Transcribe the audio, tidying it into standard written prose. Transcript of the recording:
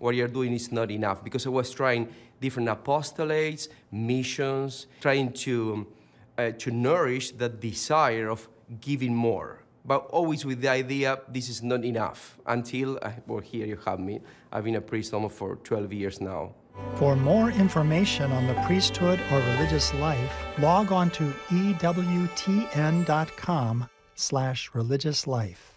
what you're doing is not enough. Because I was trying different apostolates, missions, trying to nourish that desire of giving more. But always with the idea, this is not enough. Until, well, here you have me. I've been a priest almost for 12 years now. For more information on the priesthood or religious life, log on to EWTN.com/religiouslife.